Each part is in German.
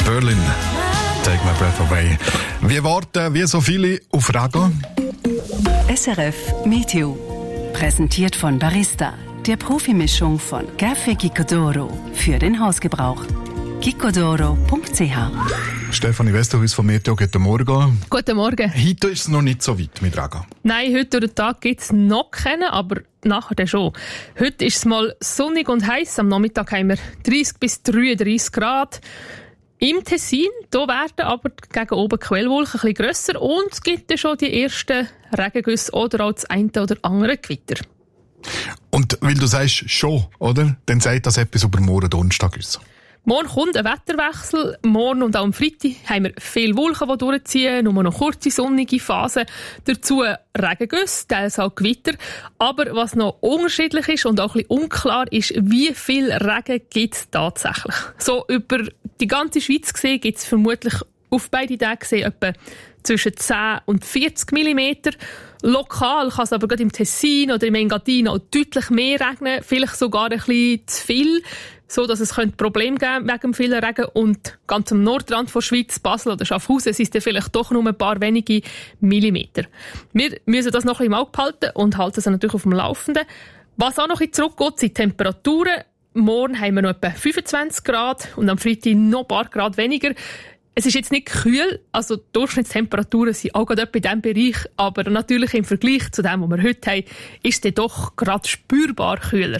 Berlin. Take my breath away. Wir warten wie so viele auf Regen. SRF Meteo. Präsentiert von Barista, der Profimischung von Café Gicodoro für den Hausgebrauch. gicodoro.ch. Stefanie Westerhuis von Meteo, guten Morgen. Guten Morgen. Heute ist es noch nicht so weit mit Regen. Nein, heute durch den Tag gibt es noch keinen, aber nachher dann schon. Heute ist es mal sonnig und heiß. Am Nachmittag haben wir 30 bis 33 Grad. Im Tessin da werden aber gegen oben die Quellwolken ein bisschen grösser und es gibt dann schon die ersten Regengüsse oder auch das eine oder andere Gewitter. Und weil du sagst schon, oder? Dann sagt das etwas über morgen Donnerstag uns. Morgen kommt ein Wetterwechsel. Morgen und auch am Freitag haben wir viele Wolken, die durchziehen, nur noch kurze sonnige Phasen. Dazu Regengüsse, teils auch Gewitter. Aber was noch unterschiedlich ist und auch ein bisschen unklar ist, wie viel Regen gibt es tatsächlich. So über die ganze Schweiz gesehen gibt es vermutlich auf beide Tage gesehen etwa zwischen 10 und 40 mm. Lokal kann es aber gerade im Tessin oder im Engadin auch deutlich mehr regnen, vielleicht sogar ein bisschen zu viel, so dass es Probleme geben wegen dem vielen Regen. Und ganz am Nordrand der Schweiz, Basel oder Schaffhausen, sind es vielleicht doch nur ein paar wenige Millimeter. Wir müssen das noch ein bisschen im Auge behalten und halten es natürlich auf dem Laufenden. Was auch noch ein bisschen zurückgeht, sind die Temperaturen. Morgen haben wir noch etwa 25 Grad und am Freitag noch ein paar Grad weniger. Es ist jetzt nicht kühl, also die Durchschnittstemperaturen sind auch gerade etwa in diesem Bereich, aber natürlich im Vergleich zu dem, was wir heute haben, ist es doch gerade spürbar kühler.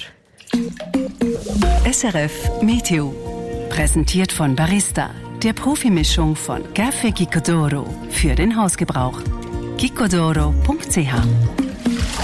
SRF Meteo. Präsentiert von Barista, der Profimischung von Café Gicodoro für den Hausgebrauch. gicodoro.ch